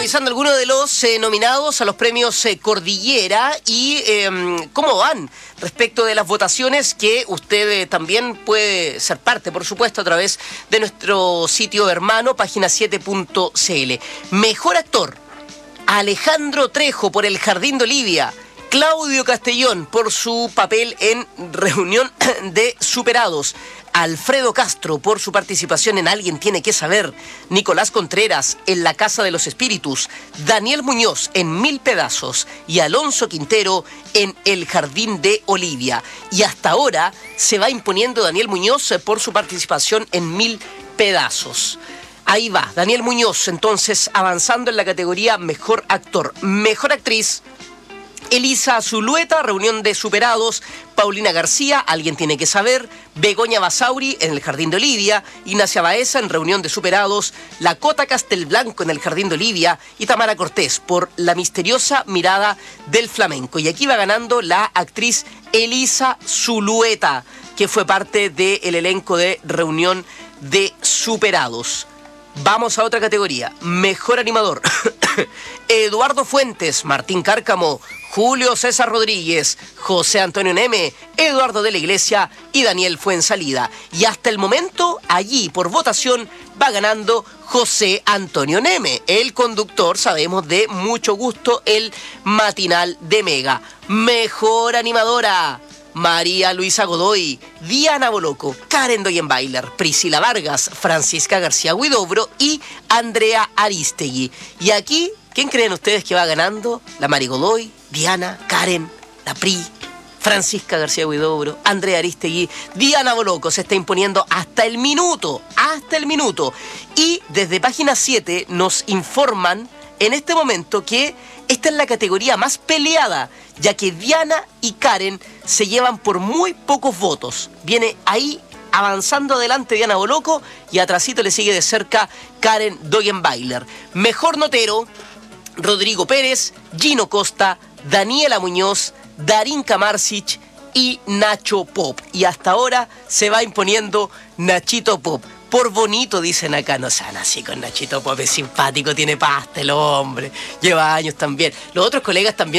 revisando algunos de los nominados a los premios Cordillera y cómo van respecto de las votaciones, que usted también puede ser parte, por supuesto, a través de nuestro sitio hermano, página7.cl. Mejor actor: Alejandro Trejo por El Jardín de Olivia, Claudio Castellón por su papel en Reunión de Superados, Alfredo Castro por su participación en Alguien tiene que saber, Nicolás Contreras en La Casa de los Espíritus, Daniel Muñoz en Mil Pedazos y Alonso Quintero en El Jardín de Olivia. Y hasta ahora se va imponiendo Daniel Muñoz por su participación en Mil Pedazos. Ahí va, Daniel Muñoz entonces avanzando en la categoría Mejor Actor. Mejor Actriz: Elisa Zulueta, Reunión de Superados, Paulina García, Alguien tiene que saber, Begoña Basauri en El Jardín de Olivia, Ignacia Baeza en Reunión de Superados, Lakota Castelblanco en El Jardín de Olivia y Tamara Cortés por La misteriosa mirada del flamenco. Y aquí va ganando la actriz Elisa Zulueta, que fue parte del elenco de Reunión de Superados. Vamos a otra categoría. Mejor animador: Eduardo Fuentes, Martín Cárcamo, Julio César Rodríguez, José Antonio Neme, Eduardo de la Iglesia y Daniel Fuensalida. Y hasta el momento, allí por votación, va ganando José Antonio Neme, el conductor, sabemos, de Mucho Gusto, el matinal de Mega. Mejor animadora: María Luisa Godoy, Diana Boloco, Karen Doyenbailer, Priscila Vargas, Francisca García Huidobro y Andrea Aristegui. Y aquí, ¿quién creen ustedes que va ganando? La Mari Godoy, Diana, Karen, la Pri, Francisca García Huidobro, Andrea Aristegui, Diana Boloco se está imponiendo hasta el minuto. Y desde página 7 nos informan en este momento que esta es la categoría más peleada, ya que Diana y Karen se llevan por muy pocos votos. Viene ahí avanzando adelante Diana Boloco y atrasito le sigue de cerca Karen Doyenbailer. Mejor notero: Rodrigo Pérez, Gino Costa, Daniela Muñoz, Darín Kamarsic y Nacho Pop. Y hasta ahora se va imponiendo Nachito Pop. Por bonito, dicen acá. No sean así con Nachito Pop, es simpático, tiene pasta el hombre, lleva años también. Los otros colegas también